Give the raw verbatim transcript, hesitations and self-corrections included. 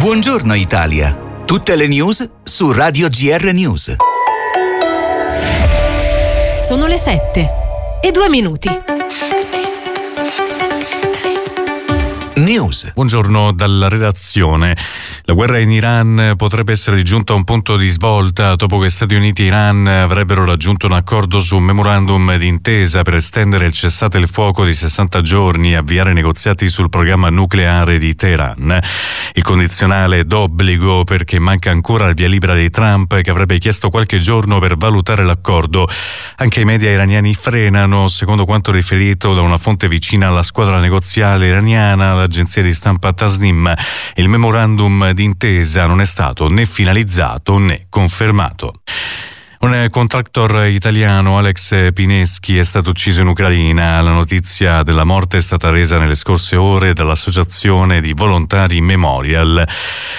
Buongiorno Italia. Tutte le news su Radio G R News. Sono le sette e due minuti. News. Buongiorno dalla redazione. La guerra in Iran potrebbe essere giunta a un punto di svolta dopo che Stati Uniti e Iran avrebbero raggiunto un accordo su un memorandum d'intesa per estendere il cessate il fuoco di sessanta giorni e avviare negoziati sul programma nucleare di Teheran. Il condizionale è d'obbligo perché manca ancora il via libera di Trump, che avrebbe chiesto qualche giorno per valutare l'accordo. Anche i media iraniani frenano, secondo quanto riferito da una fonte vicina alla squadra negoziale iraniana, l'agenzia di stampa Tasnim. Il memorandum d'intesa non è stato né finalizzato né confermato. Un contractor italiano, Alex Pineschi, è stato ucciso in Ucraina. La notizia della morte è stata resa nelle scorse ore dall'associazione di volontari Memorial.